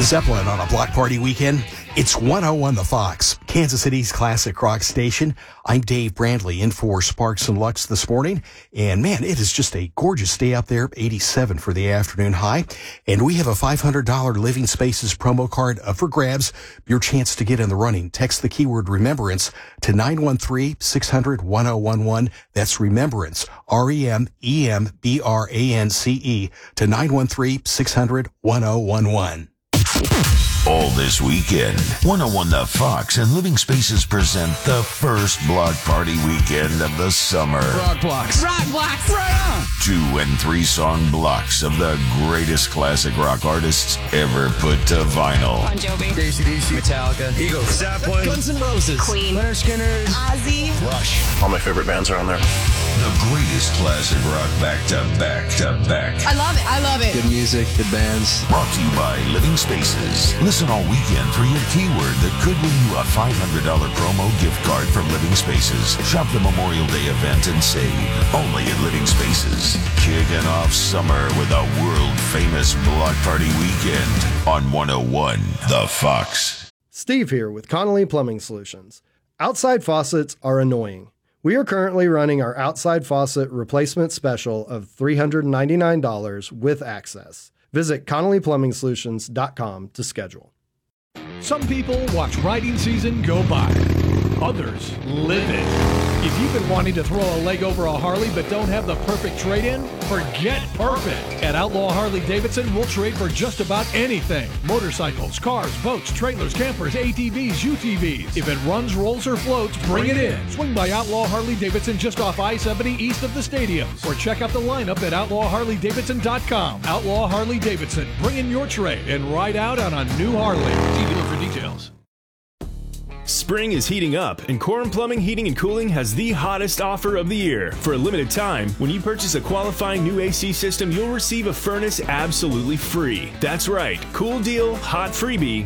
Zeppelin on a block party weekend. It's 101 The Fox, Kansas City's classic rock station. I'm Dave Brandley in for Sparks and Lux this morning. And man, it is just a gorgeous day out there, 87 for the afternoon high. And we have a $500 Living Spaces promo card up for grabs. Your chance to get in the running. Text the keyword remembrance to 913-600-1011. That's remembrance, REMEMBRANCE to 913-600-1011. All this weekend, 101 The Fox and Living Spaces present the first block party weekend of the summer. Rock blocks. Rock blocks. Right on. 2 and 3 song blocks of the greatest classic rock artists ever put to vinyl. Bon Jovi. AC/DC. Metallica. Eagles. Zeppelin. Guns N' Roses. Queen. Leonard Skinner. Ozzy. Rush. All my favorite bands are on there. The greatest classic rock back to back to back. I love it. I love it. Good music, good bands. Brought to you by Living Spaces. Listen all weekend for your keyword that could win you a $500 promo gift card from Living Spaces. Shop the Memorial Day event and save. Only at Living Spaces. Kicking off summer with a world-famous block party weekend on 101 The Fox. Steve here with Connolly Plumbing Solutions. Outside faucets are annoying. We are currently running our outside faucet replacement special of $399 with access. Visit ConnollyPlumbingSolutions.com to schedule. Some people watch riding season go by. Others live it. If you've been wanting to throw a leg over a Harley but don't have the perfect trade-in, forget perfect. At Outlaw Harley Davidson, we'll trade for just about anything. Motorcycles, cars, boats, trailers, campers, ATVs, UTVs. If it runs, rolls, or floats, bring it in. Swing by Outlaw Harley Davidson just off I-70 east of the stadiums. Or check out the lineup at OutlawHarleyDavidson.com. Outlaw Harley Davidson, bring in your trade and ride out on a new Harley. See dealer for details. Spring is heating up, and Corum Plumbing, Heating, and Cooling has the hottest offer of the year. For a limited time, when you purchase a qualifying new AC system, you'll receive a furnace absolutely free. That's right, cool deal, hot freebie,